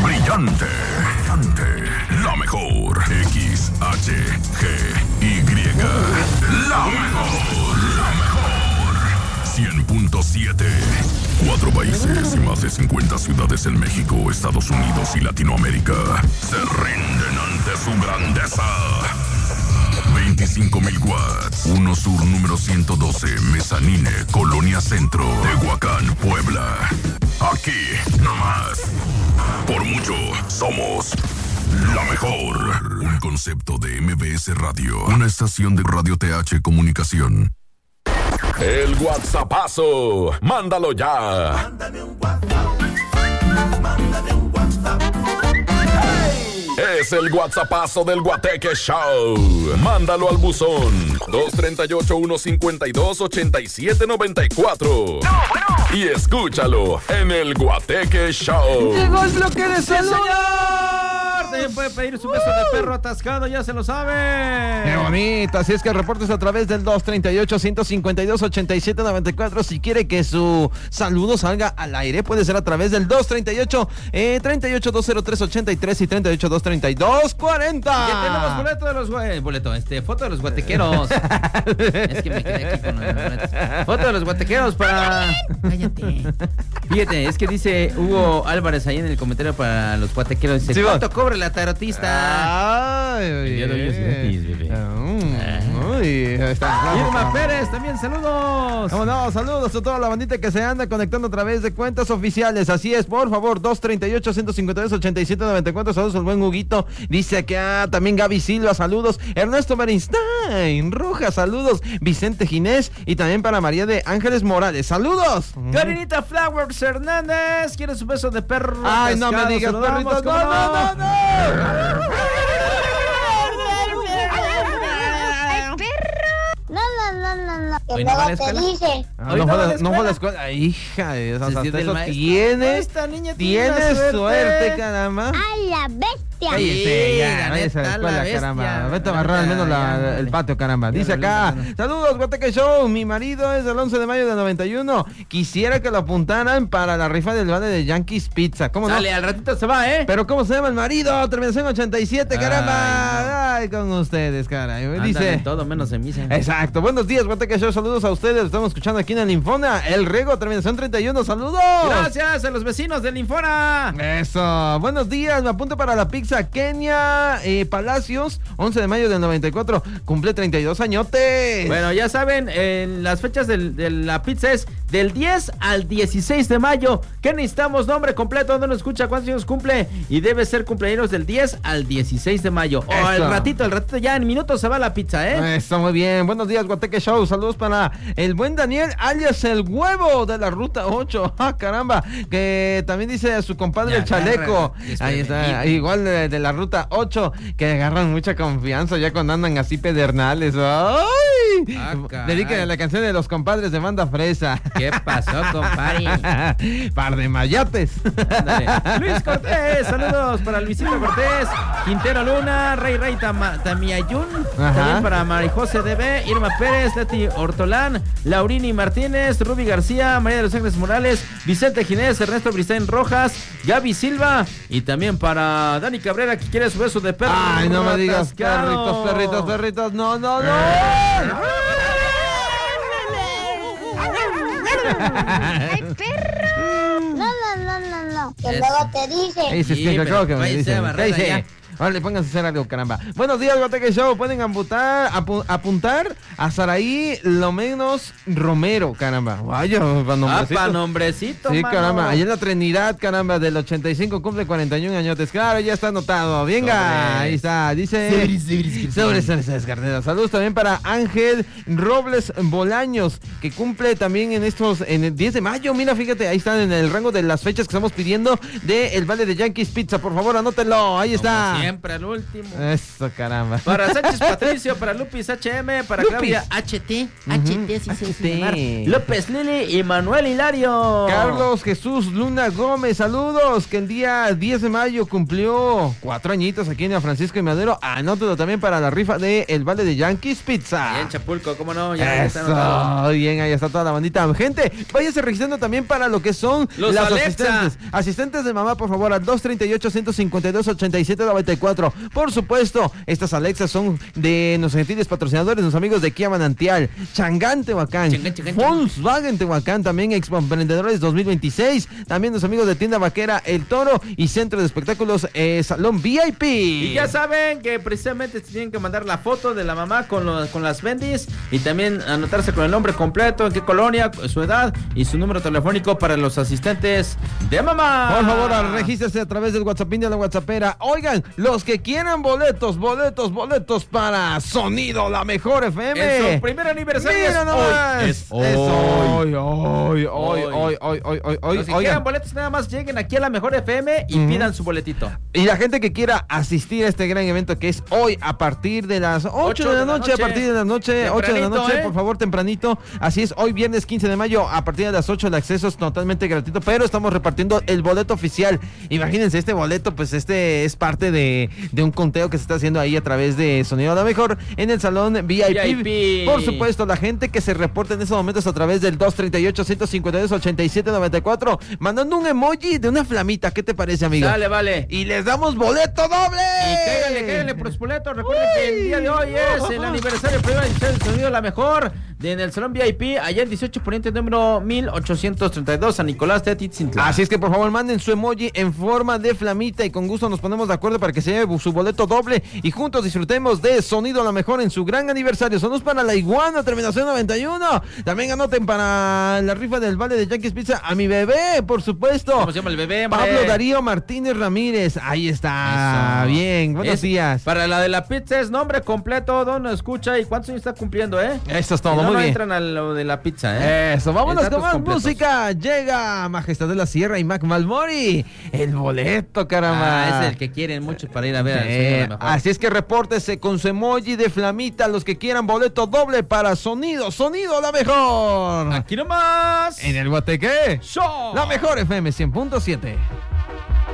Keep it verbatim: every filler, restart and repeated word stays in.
Brillante, brillante, la mejor. X, H, G, Y. La mejor, la mejor. cien punto siete. Cuatro países y más de cincuenta ciudades en México, Estados Unidos y Latinoamérica se rinden ante su grandeza. veinticinco mil watts. uno Sur número ciento doce, Mezanine, Colonia Centro, Tehuacán, Puebla. Aquí, nomás. Por mucho, somos la mejor. Un concepto de M B S Radio. Una estación de Radio T H Comunicación. El WhatsAppazo. Mándalo ya. Mándame un WhatsApp. Mándame un WhatsApp. Es el WhatsAppazo del Guateque Show. Mándalo al buzón dos tres ocho, uno cinco dos, ocho siete nueve cuatro. No, bueno. Y escúchalo en el Guateque Show. Llegó el bloque de salud. También puede pedir su beso de perro atascado, ya se lo sabe. Qué bonito, así es que reportes a través del dos tres ocho, uno cinco dos, ocho siete nueve cuatro. Si quiere que su saludo salga al aire, puede ser a través del dos tres ocho, eh, treinta y ocho, dos cero tres, ochenta y tres y treinta y ocho, dos treinta y dos, cuarenta. Ya tenemos boleto de los gua- boleto, este, foto de los guatequeros. Es que me quedé aquí con los boletos. Foto de los guatequeros para. Cállate. Fíjate, es que dice Hugo Álvarez ahí en el comentario para los guatequeros. Dice, Sí, ¿cuánto va. cobra la tarotista? Ay, El día de hoy es gratis, bebé. Mm, uy, ahí está. Irma Pérez, también saludos. ¿Cómo no? Saludos a toda la bandita que se anda conectando a través de cuentas oficiales. Así es, por favor, dos tres ocho, uno cinco dos, ocho siete nueve cuatro. Saludos al buen Huguito. Dice acá también Gaby Silva, saludos. Ernesto Berinstein Rojas, saludos. Vicente Ginés y también para María de Ángeles Morales, saludos. Karinita Flowers Hernández, ¿quiere su beso de perro? Ay, no me pescado? digas, Saludamos, perrito. ¿cómo No, no, no, no. No, no, no, no, no. Que ¿Hoy no va a la luego te escuela? dice. Ah, Hoy no, no fue va a la, la no fue a la escuela. escuela. Ay, hija de esas, Sí, sí, hasta del eso maestro. tiene, Esta niña tiene tiene una suerte. suerte, caramba. A la bestia. Cállese, Sí, ya, la váyase a la neta, escuela, la bestia. caramba. Vete a La barrar al neta, menos la- ya, el ándale. patio, caramba. Ya, Dice ándale, acá, ándale. saludos, Guateque Show. Mi marido es del once de mayo del noventa y uno. Quisiera que lo apuntaran para la rifa del vale de Yankees Pizza. ¿Cómo no? Dale, al ratito se va, ¿eh? Pero ¿cómo se llama el marido? Terminación ochenta y siete, caramba. Ay, Ay, con ustedes, caray. Andan Dice... en todo menos en misa. Exacto, buenos días, Guateque Show, saludos a ustedes, estamos escuchando aquí en el Infona, El Rego, terminación treinta y uno, saludos. Gracias a los vecinos del Infona. Eso, buenos días, me apunto para la pizza Kenia eh, Palacios, once de mayo del noventa y cuatro, cumple treinta y dos añotes. Bueno, ya saben, en las fechas del- de la pizza es del diez al dieciséis de mayo. ¿Qué necesitamos? Nombre completo, ¿dónde nos escucha? ¿Cuántos años cumple? Y debe ser cumpleaños del diez al dieciséis de mayo. O Eso. al ratito, al ratito, ya en minutos se va la pizza, ¿eh? Está muy bien, buenos días, Guateque Show, saludos para el buen Daniel, alias el huevo de la ruta ocho, ah, caramba, que también dice a su compadre Ya, el chaleco, agarra, ahí está, desprevenido. igual de, de la ruta ocho, que agarran mucha confianza ya cuando andan así pedernales, ¡ay! Ah, caray. Dediquen la canción de los compadres de Banda Fresa. ¿Qué pasó, compadre? Par de mayates. Ándale. Luis Cortés, saludos para Luisito Cortés, Quintero Luna, Rey Rey Tama- Tamiayun, Ajá. también para Marijose D B, Irma Pérez, Leti Hortolán, Laurini Martínez, Ruby García, María de los Ángeles Morales, Vicente Ginés, Ernesto Bristein Rojas, Gaby Silva y también para Dani Cabrera que quiere su beso de perro. Ay, no me digas, atascado. perritos, perritos, perritos, no, no, no. ¡El perro! No, no, no, no, no. Que Es- luego te dice. Ey, se Sí, escucha, pero creo que me váyanse dicen. a barrer Cállese. allá. Órale, pónganse a hacer algo, caramba. Buenos días, Guateque Show. Pueden apuntar, apu- apuntar a Saraí lo menos Romero, caramba. Vaya, para Ah, nombrecito. pa' nombrecito, Sí, mano. caramba. Allá en la Trinidad, caramba, del ochenta y cinco cumple cuarenta y un añotes. Claro, ya está anotado. Venga, Sobres. ahí está. Dice. Sobres, sobres, sobres, carneras. Saludos también para Ángel Robles Bolaños, que cumple también en estos, en el diez de mayo. Mira, fíjate, ahí están en el rango de las fechas que estamos pidiendo de el vale de Yankees Pizza. Por favor, anótenlo. Ahí está. Siempre al último. Eso, caramba. Para Sánchez Patricio, para Lupis H M, para Lupis. Claudia H T, Ujú, H T, sí se H T. dice llamar. López Lili y Manuel Hilario. Carlos Jesús Luna Gómez, saludos, que el día diez de mayo cumplió cuatro añitos aquí en San Francisco y Madero. Anótalo también para la rifa de el Vale de Yankees Pizza. Bien, Chapulco, cómo no, ya está anotado. Eso, bien, ahí está toda la bandita. Gente, váyase registrando también para lo que son Los las Alexa. asistentes. Asistentes de mamá, por favor, al dos treinta y ocho, ciento cincuenta y dos, ochenta y siete noventa y cuatro. Por supuesto, estas Alexas son de nuestros gentiles patrocinadores, nuestros amigos de Kia Manantial, Changán Tehuacán, Changán, Changán, Volkswagen Tehuacán, también Expo Emprendedores dos mil veintiséis, también nuestros amigos de Tienda Vaquera El Toro y Centro de Espectáculos eh, Salón V I P. Y ya saben que precisamente tienen que mandar la foto de la mamá con, los, con las bendis y también anotarse con el nombre completo, en qué colonia, su edad y su número telefónico para los asistentes de mamá. Por favor, regístrese a través del WhatsApp de la WhatsAppera. Oigan, los que quieran boletos, boletos, boletos para Sonido, la mejor F M. En su primer aniversario Mira es nomás. hoy. Es Es hoy. hoy, hoy, hoy, hoy, Hoy. hoy, hoy, hoy, hoy. Los que Oigan. quieran boletos nada más lleguen aquí a la mejor F M y Ujú. pidan su boletito. Y la gente que quiera asistir a este gran evento que es hoy a partir de las ocho de la noche, a partir de la noche, ocho de la Tempranito, noche, ¿eh? por favor, tempranito. Así es, hoy viernes quince de mayo, a partir de las ocho, el acceso es totalmente gratuito, pero estamos repartiendo el boleto oficial. Imagínense, este boleto, pues este es parte de, de un conteo que se está haciendo ahí a través de Sonido a la Mejor en el salón V I P. V I P. Por supuesto, la gente que se reporte en esos momentos a través del dos treinta y ocho, ciento cincuenta y dos, ochenta y siete noventa y cuatro, mandando un emoji de una flamita. ¿Qué te parece, amigo? Dale, vale. Y les damos boleto doble. Y cáiganle, cáiganle por su boleto. Recuerden que el día de hoy es el aniversario primero del Sonido La Mejor de, en el Salón V I P, allá en dieciocho Poniente número mil ochocientos treinta y dos, San Nicolás de Atitzintlán. Así es que por favor manden su emoji en forma de flamita y con gusto nos ponemos de acuerdo para que se lleve su boleto doble y juntos disfrutemos de Sonido La Mejor en su gran aniversario. Sonos para la Iguana, terminación noventa y uno. También anoten para la rifa del Vale de Yankees Pizza a mi bebé, por supuesto. ¿Cómo se llama el bebé, hombre? Pablo Darío Martínez Ramírez. Ahí está. Eso. Bien, buenos Es- días. Para la de la pizza es nombre completo, dónde escucha y cuántos años está cumpliendo, ¿eh? Eso es todo, Si no, muy no bien. entran a lo de la pizza, ¿eh? Eso, vámonos Datos con más completos. música. Llega Majestad de la Sierra y Mac Malmori. El boleto, caramba. Ah, es el que quieren mucho para ir a ver al Eh, Sonido La Mejor. así es que repórtese con su emoji de flamita los que quieran boleto doble para Sonido, Sonido La Mejor. Aquí nomás. En el Guateque, Show. la mejor F M cien punto siete.